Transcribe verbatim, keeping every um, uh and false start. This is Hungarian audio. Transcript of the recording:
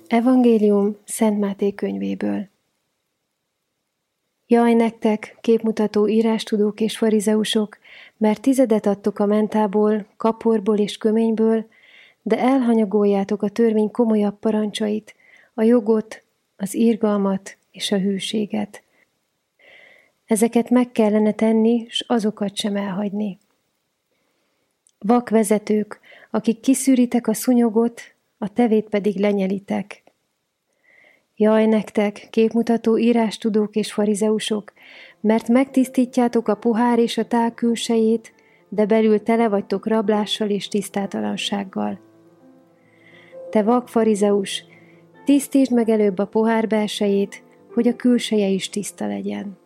Evangélium Szent Máté könyvéből. Jaj nektek, képmutató írástudók és farizeusok, mert tizedet adtok a mentából, kaporból és köményből, de elhanyagoljátok a törvény komolyabb parancsait, a jogot, az irgalmat és a hűséget. Ezeket meg kellene tenni, s azokat sem elhagyni. Vak vezetők, akik kiszűritek a szúnyogot, a tevét pedig lenyelitek. Jaj nektek, képmutató írástudók és farizeusok, mert megtisztítjátok a pohár és a tál külsejét, de belül tele vagytok rablással és tisztátalansággal. Te vak farizeus, tisztítsd meg előbb a pohár belsejét, hogy a külseje is tiszta legyen.